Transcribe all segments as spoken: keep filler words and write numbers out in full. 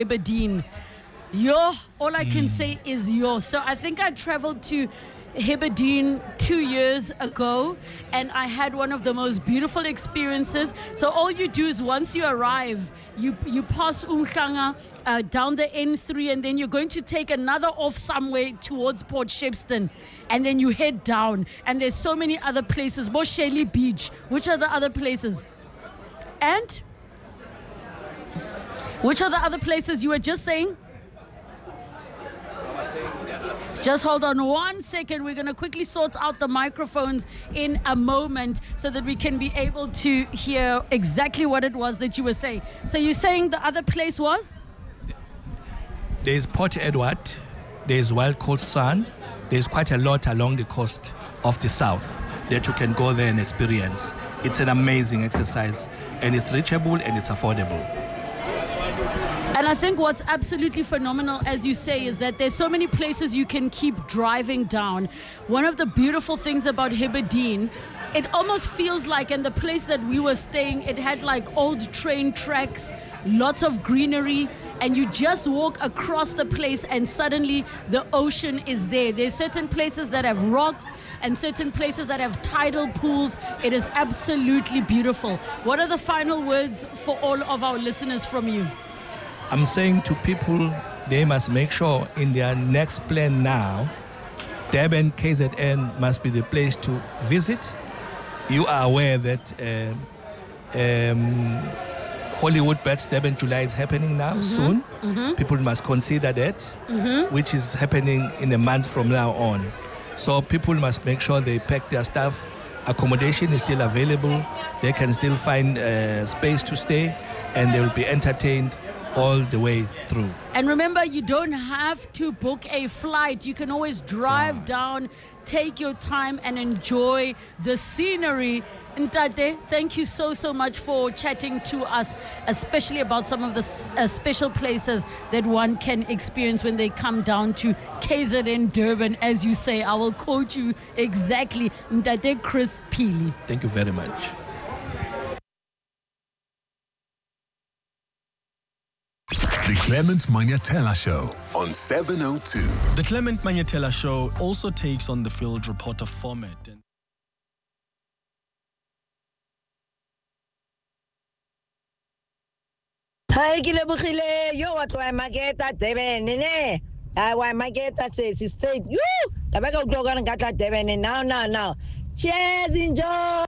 Heberdean. Yo, all I can mm. say is yo. So I think I traveled to Heberdean two years ago, and I had one of the most beautiful experiences. So all you do is once you arrive, you you pass Umhlanga uh, down the N three, and then you're going to take another off somewhere towards Port Shepstone, and then you head down, and there's so many other places. Bosheli Beach, which are the other places? And which are the other places you were just saying? Just hold on one second. We're going to quickly sort out the microphones in a moment so that we can be able to hear exactly what it was that you were saying. So you're saying the other place was? There's Port Edward, there's Wild Coast Sun, there's quite a lot along the coast of the south that you can go there and experience. It's an amazing exercise, and it's reachable and it's affordable. And I think what's absolutely phenomenal, as you say, is that there's so many places you can keep driving down. One of the beautiful things about Heberdean, it almost feels like, in the place that we were staying, it had like old train tracks, lots of greenery, and you just walk across the place and suddenly the ocean is there. There's certain places that have rocks and certain places that have tidal pools. It is absolutely beautiful. What are the final words for all of our listeners from you? I'm saying to people, they must make sure in their next plan now, Durban K Z N must be the place to visit. You are aware that um, um, Hollywood Bets Durban July is happening now, mm-hmm. soon. Mm-hmm. People must consider that, mm-hmm. which is happening in a month from now on. So people must make sure they pack their stuff. Accommodation is still available. They can still find uh, space to stay, and they will be entertained all the way through. And remember, you don't have to book a flight. You can always drive right. down, take your time, and enjoy the scenery. Ntate, thank you so, so much for chatting to us, especially about some of the uh, special places that one can experience when they come down to K Z N Durban. As you say, I will quote you exactly, Ntate Chris Phili. Thank you very much. The Clement Manyatela Show on seven oh two. The Clement Manyatela Show also takes on the field reporter format. Hi, Kilabukile. Yo, what why Mageta Devon? Nene. I why Mageta says he's straight. You. Tabaka Glogan and Gata Devon. And now, now, now. Cheers, enjoy.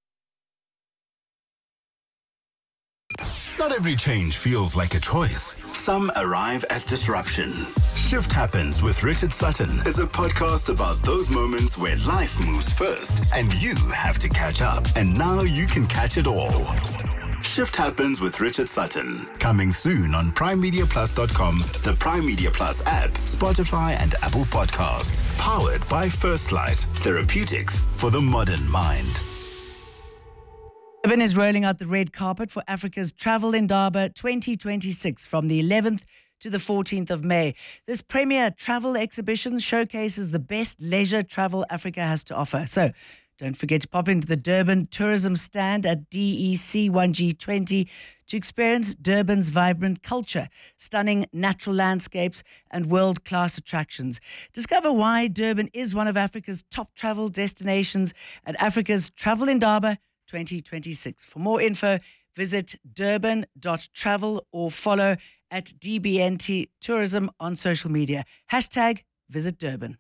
Not every change feels like a choice. Some arrive as disruption. Shift Happens with Richard Sutton is a podcast about those moments where life moves first and you have to catch up. And now you can catch it all. Shift Happens with Richard Sutton. Coming soon on prime media plus dot com, the Prime Media Plus app, Spotify and Apple Podcasts. Powered by First Light. Therapeutics for the modern mind. Durban is rolling out the red carpet for Africa's Travel Indaba twenty twenty-six from the eleventh to the fourteenth of May. This premier travel exhibition showcases the best leisure travel Africa has to offer. So don't forget to pop into the Durban tourism stand at D E C one G twenty to experience Durban's vibrant culture, stunning natural landscapes and world-class attractions. Discover why Durban is one of Africa's top travel destinations at Africa's Travel Indaba twenty twenty-six. For more info, visit durban dot travel or follow at D B N T Tourism on social media. Hashtag Visit Durban.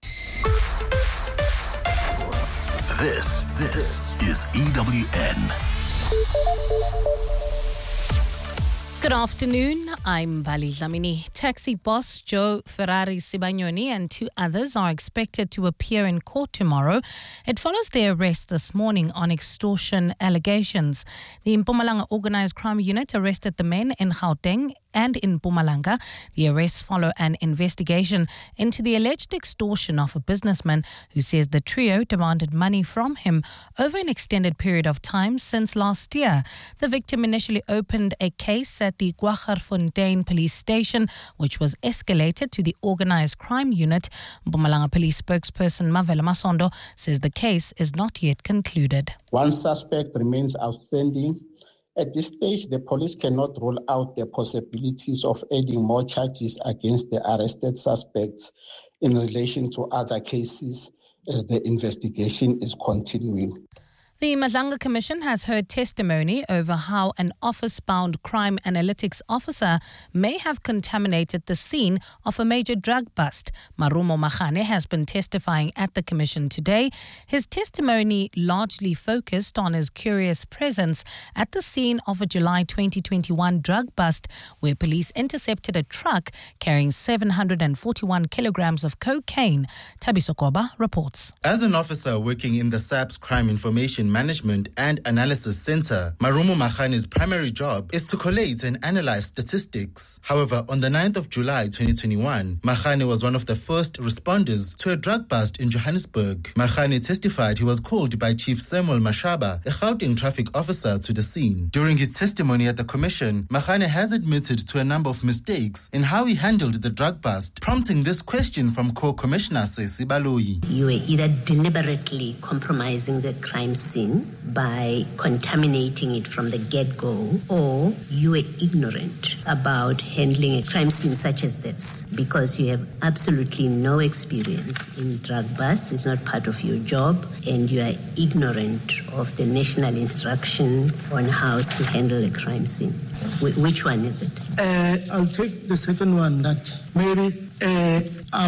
This, this is E W N. Good afternoon, I'm Vali Dlamini. Taxi boss Joe Ferrari Sibanyoni and two others are expected to appear in court tomorrow. It follows their arrest this morning on extortion allegations. The Mpumalanga Organised Crime Unit arrested the men in Gauteng and in Mpumalanga. The arrests follow an investigation into the alleged extortion of a businessman who says the trio demanded money from him over an extended period of time since last year. The victim initially opened a case at the Kwaggafontein police station, which was escalated to the Organised Crime Unit. Mpumalanga police spokesperson Mavela Masondo says the case is not yet concluded. One suspect remains outstanding At this stage, the police cannot rule out the possibilities of adding more charges against the arrested suspects in relation to other cases as the investigation is continuing. The Madlanga Commission has heard testimony over how an office-bound crime analytics officer may have contaminated the scene of a major drug bust. Marumo Makhane has been testifying at the Commission today. His testimony largely focused on his curious presence at the scene of a July twenty twenty-one drug bust where police intercepted a truck carrying seven hundred forty-one kilograms of cocaine. Thabiso Koba reports. As an officer working in the S A P's Crime Information Management and Analysis Center, Marumo Makhane's primary job is to collate and analyze statistics. However, on the ninth of July twenty twenty-one, Makhane was one of the first responders to a drug bust in Johannesburg. Makhane testified he was called by Chief Samuel Mashaba, a Gauteng traffic officer, to the scene. During his testimony at the Commission, Makhane has admitted to a number of mistakes in how he handled the drug bust, prompting this question from Co-Commissioner Sesi Baloyi. You were either deliberately compromising the crime scene by contaminating it from the get-go, or you were ignorant about handling a crime scene such as this because you have absolutely no experience in drug busts. It's not part of your job, and you are ignorant of the national instruction on how to handle a crime scene. Wh- which one is it? Uh, I'll take the second one, that maybe uh, I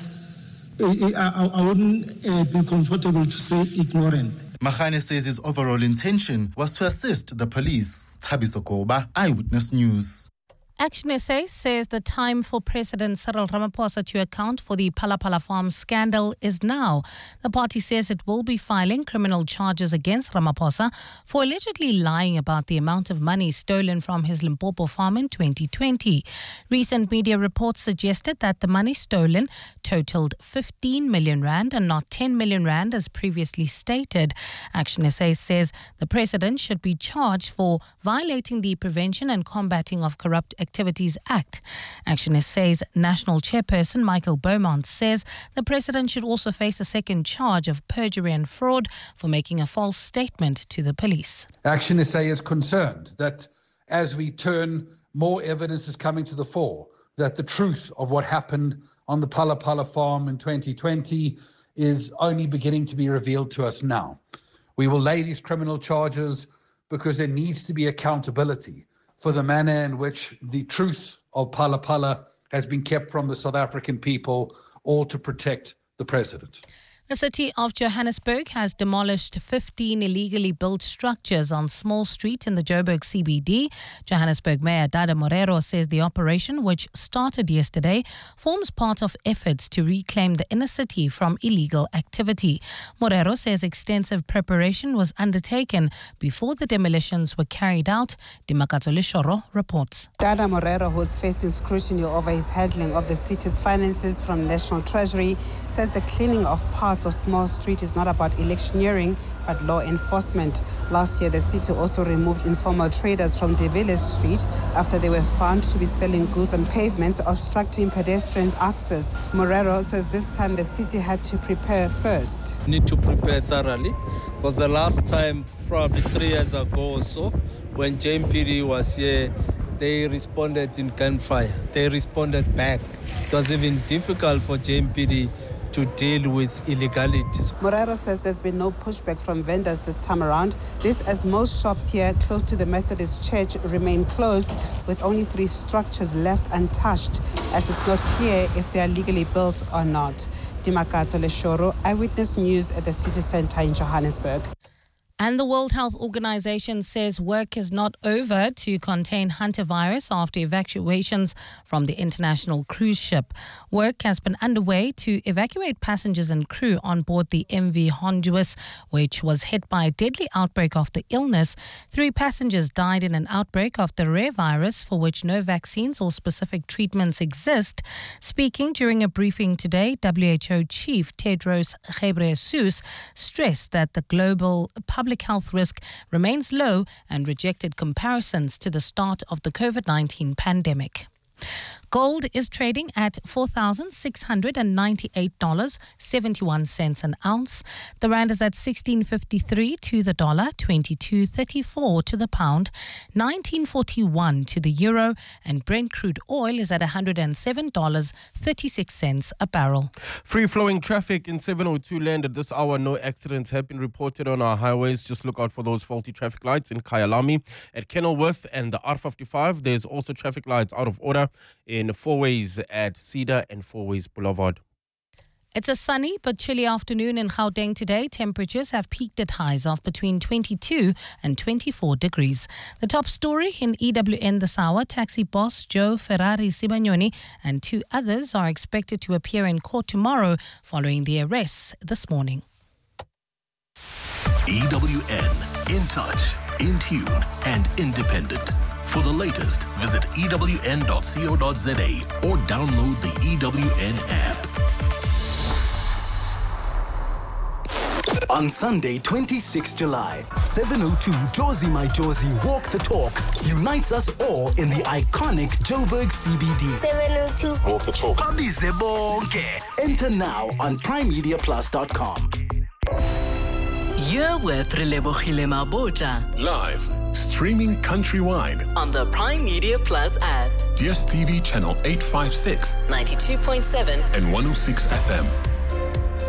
was, uh, I, I wouldn't uh, be comfortable to say ignorant. Makhane says his overall intention was to assist the police. Thabiso Koba, Eyewitness News. Action S A says the time for President Cyril Ramaphosa to account for the Phala Phala Farm scandal is now. The party says it will be filing criminal charges against Ramaphosa for allegedly lying about the amount of money stolen from his Limpopo farm in twenty twenty. Recent media reports suggested that the money stolen totaled fifteen million rand and not ten million rand as previously stated. Action S A says the president should be charged for violating the Prevention and Combating of Corrupt Activities Act. Action S A's national chairperson Michael Beaumont says the president should also face a second charge of perjury and fraud for making a false statement to the police. Action S A is concerned that as we turn, more evidence is coming to the fore, that the truth of what happened on the Phala Phala farm in twenty twenty is only beginning to be revealed to us now. We will lay these criminal charges because there needs to be accountability for the manner in which the truth of Phala Phala has been kept from the South African people, all to protect the president. The city of Johannesburg has demolished fifteen illegally built structures on Small Street in the Joburg C B D. Johannesburg Mayor Dada Morero says the operation, which started yesterday, forms part of efforts to reclaim the inner city from illegal activity. Morero says extensive preparation was undertaken before the demolitions were carried out. Dimakato Lishoro reports. Dada Morero, who is facing scrutiny over his handling of the city's finances from National Treasury, says the cleaning of parts of Small Street is not about electioneering but law enforcement. Last year, the city also removed informal traders from De Villiers Street after they were found to be selling goods on pavements, obstructing pedestrian access. Morero says this time the city had to prepare first. Need to prepare thoroughly, because the last time, probably three years ago or so, when J M P D was here, they responded in gunfire. They responded back. It was even difficult for J M P D to deal with illegalities. Morero says there's been no pushback from vendors this time around. This as most shops here close to the Methodist Church remain closed, with only three structures left untouched, as it's not clear if they are legally built or not. Dimakato Leshoro, Eyewitness News at the City Centre in Johannesburg. And the World Health Organization says work is not over to contain hantavirus after evacuations from the international cruise ship. Work has been underway to evacuate passengers and crew on board the M V Honduras, which was hit by a deadly outbreak of the illness. Three passengers died in an outbreak of the rare virus for which no vaccines or specific treatments exist. Speaking during a briefing today, W H O Chief Tedros Ghebreyesus stressed that the global public Public health risk remains low and rejected comparisons to the start of the COVID nineteen pandemic. Gold is trading at four thousand six hundred ninety-eight dollars and seventy-one cents an ounce. The rand is at sixteen fifty-three to the dollar, twenty-two thirty-four to the pound, nineteen forty-one to the euro, and Brent crude oil is at one hundred seven dollars and thirty-six cents a barrel. Free-flowing traffic in seven oh two land at this hour. No accidents have been reported on our highways. Just look out for those faulty traffic lights in Kyalami, at Kenilworth and the R fifty-five. There's also traffic lights out of order in Fourways at Cedar and Fourways Boulevard. It's a sunny but chilly afternoon in Gauteng today. Temperatures have peaked at highs of between twenty-two and twenty-four degrees. The top story in E W N this hour, taxi boss Joe Ferrari Sibanyoni and two others are expected to appear in court tomorrow following the arrests this morning. E W N, in touch, in tune and independent. For the latest, visit E W N dot co dot za or download the E W N app. On Sunday, twenty-sixth of July, seven oh two Jozi My Jozi Walk the Talk unites us all in the iconic Joburg C B D. seven oh two Walk the Talk. Abize bonke. Enter now on prime media plus dot com. You're with Relebohile Mabota. Live, streaming countrywide On the Prime Media Plus app. D S T V channel eight fifty-six ninety-two point seven and one oh six F M.